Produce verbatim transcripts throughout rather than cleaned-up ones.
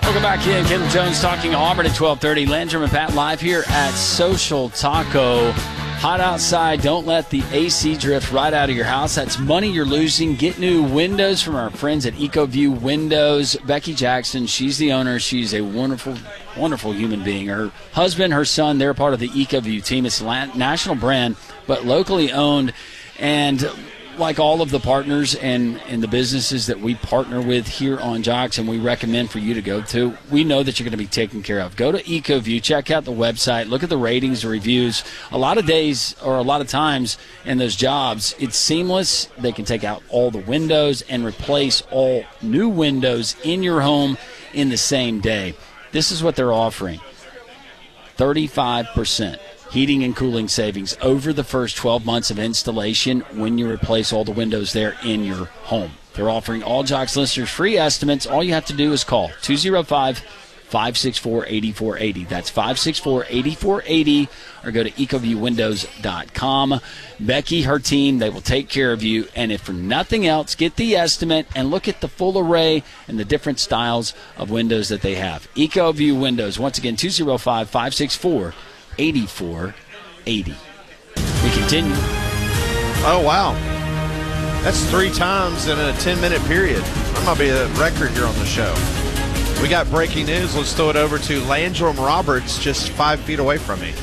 Welcome back in. Caleb Jones talking Auburn at twelve thirty. Landrum and Pat live here at Social Taco. Hot outside. Don't let the A C drift right out of your house. That's money you're losing. Get new windows from our friends at EcoView Windows. Becky Jackson, she's the owner. She's a wonderful, wonderful human being. Her husband, her son, they're part of the EcoView team. It's a national brand, but locally owned. And like all of the partners and, and the businesses that we partner with here on Jocks and we recommend for you to go to, we know that you're going to be taken care of. Go to EcoView, check out the website, look at the ratings, the reviews. A lot of days or a lot of times in those jobs, it's seamless. They can take out all the windows and replace all new windows in your home in the same day. This is what they're offering, thirty-five percent. Heating and cooling savings over the first twelve months of installation when you replace all the windows there in your home. They're offering all Jocks listeners free estimates. All you have to do is call two oh five, five six four, eight four eight oh. That's five six four, eight four eight oh, or go to ecoview windows dot com. Becky, her team, they will take care of you. And if for nothing else, get the estimate and look at the full array and the different styles of windows that they have. EcoView Windows, once again, two oh five, five six four, eight four eight oh. We continue. Oh, wow. That's three times in a ten-minute period. That might be a record here on the show. We got breaking news. Let's throw it over to Landrum Roberts, just five feet away from me.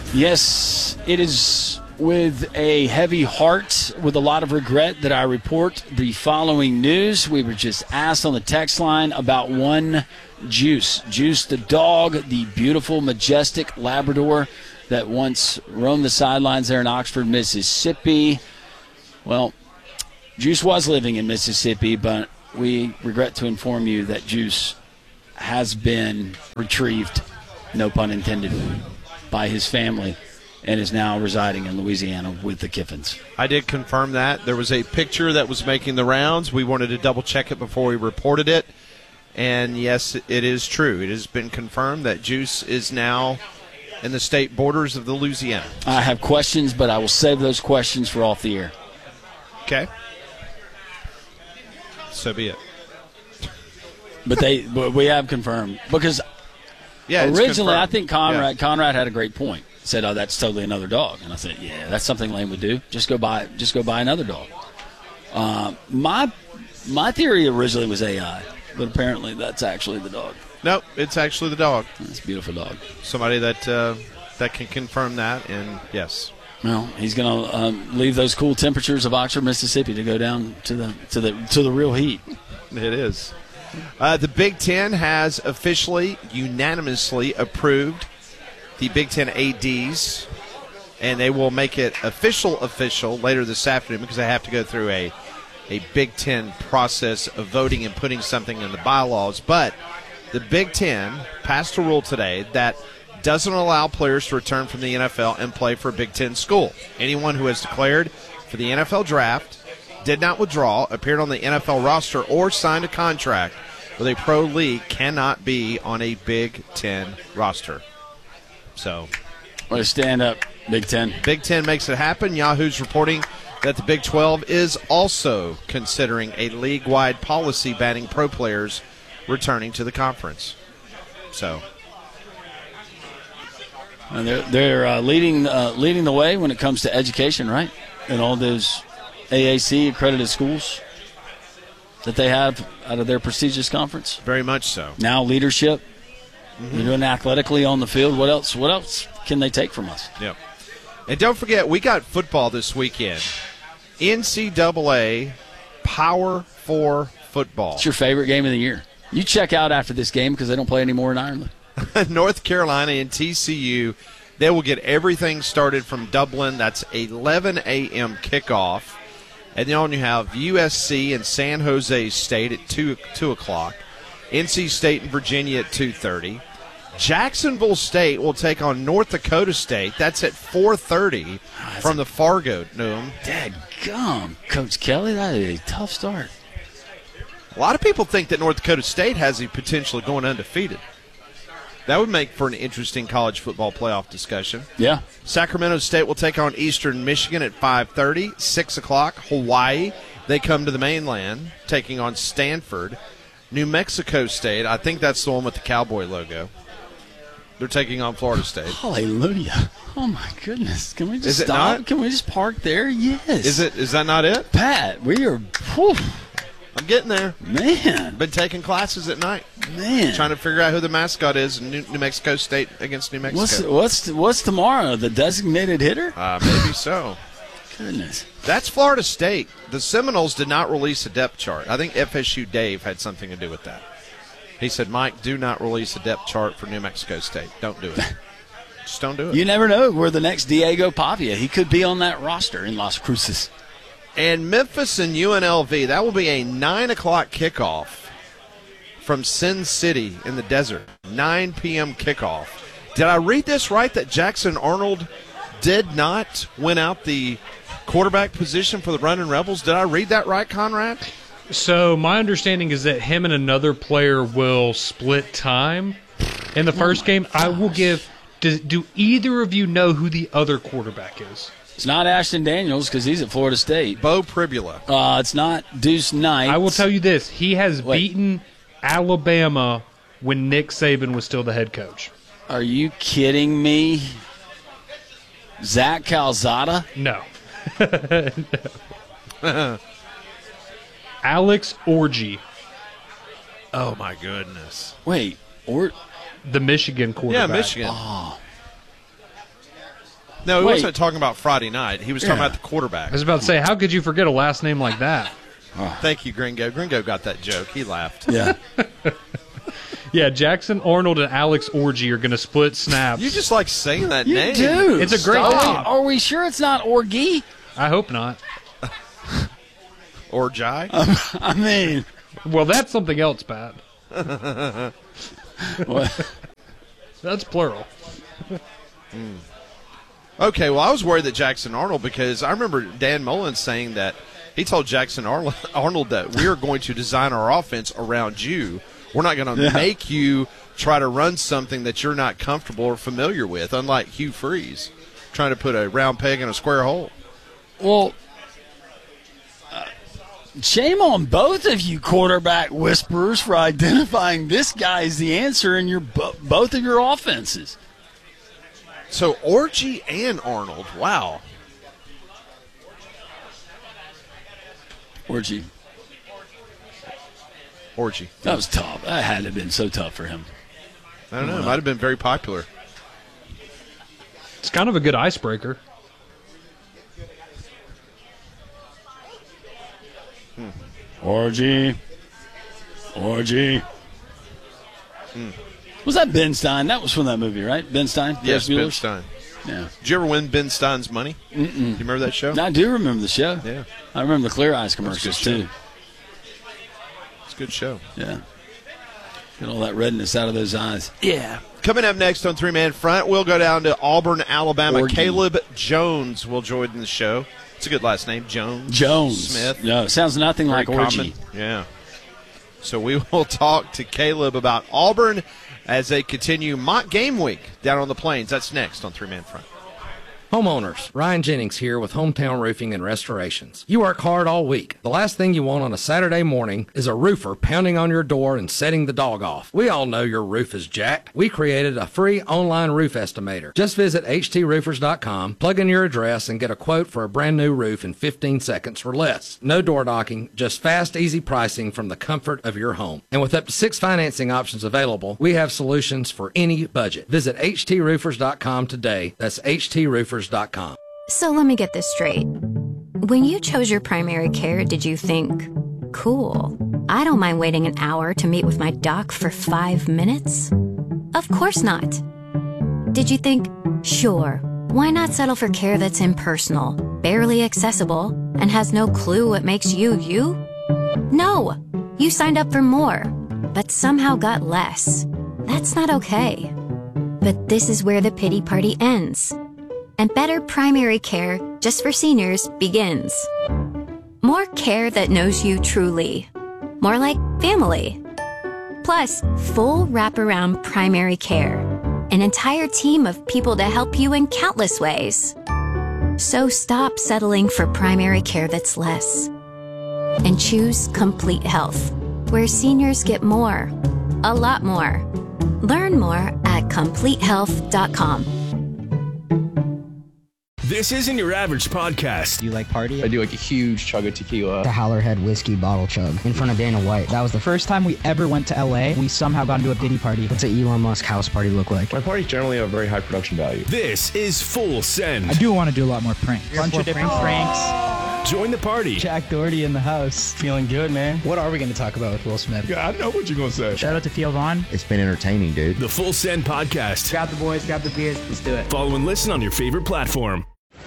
Yes, it is with a heavy heart, with a lot of regret, that I report the following news. We were just asked on the text line about one Juice. Juice the dog, the beautiful, majestic Labrador that once roamed the sidelines there in Oxford, Mississippi. Well, Juice was living in Mississippi, but we regret to inform you that Juice has been retrieved, no pun intended, by his family and is now residing in Louisiana with the Kiffins. I did confirm that. There was a picture that was making the rounds. We wanted to double-check it before we reported it. And, yes, it is true. It has been confirmed that Juice is now in the state borders of the Louisiana. I have questions, but I will save those questions for off the air. Okay. So be it. But they, but we have confirmed. Because yeah, originally I think Conrad yeah. Conrad had a great point. Said, oh, that's totally another dog. And I said, yeah, that's something Lane would do. Just go buy, just go buy another dog. Uh, my, my theory originally was A I. But apparently that's actually the dog. Nope, it's actually the dog. That's a beautiful dog. Somebody that uh, that can confirm that, and yes. Well, he's going to um, leave those cool temperatures of Oxford, Mississippi, to go down to the to the to the real heat. It is. Uh, the Big Ten has officially, unanimously approved the Big Ten A Ds, and they will make it official official later this afternoon because they have to go through a. a Big Ten process of voting and putting something in the bylaws. But the Big Ten passed a rule today that doesn't allow players to return from the N F L and play for a Big Ten school. Anyone who has declared for the N F L draft, did not withdraw, appeared on the N F L roster, or signed a contract with a pro league cannot be on a Big Ten roster. So, Way to stand up, Big Ten. Big Ten makes it happen. Yahoo's reporting that the Big twelve is also considering a league-wide policy banning pro players returning to the conference. So, and they're they're uh, leading uh, leading the way when it comes to education, right? In all those A A C accredited schools that they have out of their prestigious conference. Very much so. Now leadership. Mm-hmm. They're doing athletically on the field. What else? What else can they take from us? Yep. And don't forget, we got football this weekend. N C double A Power Four football. It's your favorite game of the year. You check out after this game because they don't play anymore in Ireland. North Carolina and T C U, they will get everything started from Dublin. That's eleven a.m. kickoff. And then you have U S C and San Jose State at two, two o'clock. N C State and Virginia at two thirty. Jacksonville State will take on North Dakota State. That's at four thirty oh, from the Fargo Dome. Dadgum, Coach Kelly, that is a tough start. A lot of people think that North Dakota State has the potential of going undefeated. That would make for an interesting college football playoff discussion. Yeah. Sacramento State will take on Eastern Michigan at five thirty. six o'clock, Hawaii. They come to the mainland, taking on Stanford. New Mexico State, I think that's the one with the cowboy logo. They're taking on Florida State. Hallelujah. Oh, my goodness. Can we just Is it stop? not? Can we just park there? Yes. Is it? Is that not it? Pat, we are, whew, I'm getting there. man, Been taking classes at night, man. trying to figure out who the mascot is in New, New Mexico State against New Mexico. What's what's what's tomorrow? The designated hitter? Uh, maybe so. Goodness. That's Florida State. The Seminoles did not release a depth chart. I think F S U Dave had something to do with that. He said, Mike, do not release a depth chart for New Mexico State. Don't do it. Just don't do it. You never know where the next Diego Pavia. He could be on that roster in Las Cruces. And Memphis and U N L V, that will be a nine o'clock kickoff from Sin City in the desert. nine p.m. kickoff. Did I read this right, that Jackson Arnold did not win out the quarterback position for the Running Rebels? Did I read that right, Conrad? So my understanding is that him and another player will split time in the first oh game. Gosh. I will give do, – do either of you know who the other quarterback is? It's not Ashton Daniels because he's at Florida State. Bo Pribula. Uh, it's not Deuce Knight. I will tell you this. He has Wait. beaten Alabama when Nick Saban was still the head coach. Are you kidding me? Zach Calzada? No. no. Alex Orji, Oh, my goodness. Wait, or the Michigan Yeah, quarterback. Michigan. oh, No, he Wait. wasn't talking about Friday night. He was talking Yeah. about the quarterback. I was about to say, how could you forget a last name like that? Thank you, Gringo. Gringo got that joke. He laughed. yeah. Yeah, Jackson Arnold and Alex Orji are going to split snaps. You just like saying that You name. do. It's a great Stop. name. Are we sure it's not Orgy? I hope not. Or Jai. I mean, Well, that's something else, Pat. what? That's plural. Okay, well, I was worried that Jackson Arnold, because I remember Dan Mullen saying that he told Jackson Arnold, Arnold that we are going to design our offense around you. We're not going to Yeah. make you try to run something that you're not comfortable or familiar with, unlike Hugh Freeze, trying to put a round peg in a square hole. Well, uh, shame on both of you quarterback whisperers for identifying this guy as the answer in your bo- both of your offenses. So Orgy and Arnold, wow. Orgy. Orgy. That was tough. That had to have been so tough for him. I don't know. It might have been very popular. It's kind of a good icebreaker. Orgy. Orgy. Hmm. Was that Ben Stein? That was from that movie, right? Ben Stein? Yes, Ferris Ben Bueller's? Stein. Yeah. Did you ever win Ben Stein's money? Mm-mm. Do you remember that show? I do remember the show. Yeah. I remember the Clear Eyes That's a commercials, good show. too. It's a good show. Yeah. Get all that redness out of those eyes. Yeah. Coming up next on Three Man Front, we'll go down to Auburn, Alabama. Orgy. Caleb Jones will join the show. It's a good last name, Jones. Jones. Smith. No, it sounds nothing Very like Orgy. common. Yeah. So we will talk to Caleb about Auburn as they continue mock game week down on the Plains. That's next on Three Man Front. Homeowners, Ryan Jennings here with Hometown Roofing and Restorations. You work hard all week. The last thing you want on a Saturday morning is a roofer pounding on your door and setting the dog off. We all know your roof is jacked. We created a free online roof estimator. Just visit h t roofers dot com, plug in your address, and get a quote for a brand new roof in fifteen seconds or less. No door knocking, just fast, easy pricing from the comfort of your home. And with up to six financing options available, we have solutions for any budget. Visit h t roofers dot com today. That's h t roofers dot com. So let me get this straight. When you chose your primary care, did you think, cool, I don't mind waiting an hour to meet with my doc for five minutes? Of course not. Did you think, sure, why not settle for care that's impersonal, barely accessible, and has no clue what makes you you? No, you signed up for more, but somehow got less. That's not okay. But this is where the pity party ends. And better primary care, just for seniors, begins. More care that knows you truly. More like family. Plus, full wraparound primary care. An entire team of people to help you in countless ways. So stop settling for primary care that's less. And choose complete health. where seniors get more, a lot more. Learn more at complete health dot com. This isn't your average podcast. Do you like party? I do like a huge chug of tequila. The Howlerhead whiskey bottle chug in front of Dana White. That was the first time we ever went to L A. We somehow got into a Diddy party. What's an Elon Musk house party look like? My parties generally have a very high production value. This is Full Send. I do want to do a lot more pranks. Bunch of different pranks. Join the party. Jack Doherty in the house. Feeling good, man. What are we going to talk about with Will Smith? Yeah, I know what you're going to say. Shout out to Theo Vaughn. It's been entertaining, dude. The Full Send podcast. Grab the boys, grab the beers. Let's do it. Follow and listen on your favorite platform.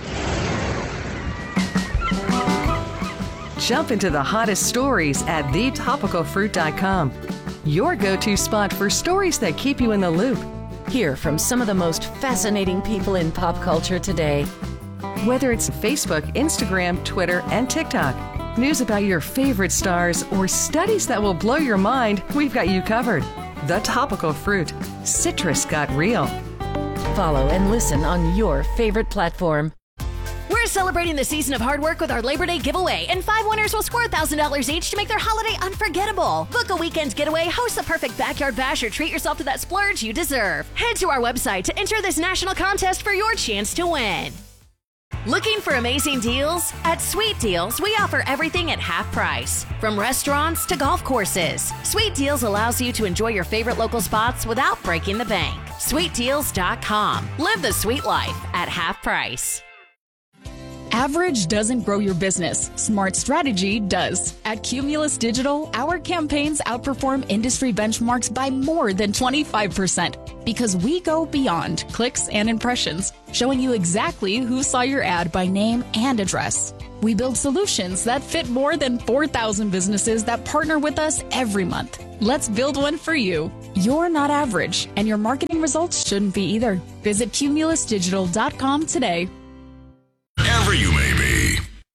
Jump into the hottest stories at the topical fruit dot com. Your go-to spot for stories that keep you in the loop. Hear from some of the most fascinating people in pop culture today. Whether it's Facebook, Instagram, Twitter, and TikTok, news about your favorite stars, or studies that will blow your mind, we've got you covered. The Topical Fruit. Citrus got real. Follow and listen on your favorite platform. We're celebrating the season of hard work with our Labor Day giveaway, and five winners will score one thousand dollars each to make their holiday unforgettable. Book a weekend getaway, host the perfect backyard bash, or treat yourself to that splurge you deserve. Head to our website to enter this national contest for your chance to win. Looking for amazing deals? At Sweet Deals, we offer everything at half price. From restaurants to golf courses, Sweet Deals allows you to enjoy your favorite local spots without breaking the bank. sweet deals dot com. Live the sweet life at half price. Average doesn't grow your business. Smart strategy does. At Cumulus Digital, our campaigns outperform industry benchmarks by more than twenty-five percent because we go beyond clicks and impressions, showing you exactly who saw your ad by name and address. We build solutions that fit more than four thousand businesses that partner with us every month. Let's build one for you. You're not average, and your marketing results shouldn't be either. Visit cumulus digital dot com today.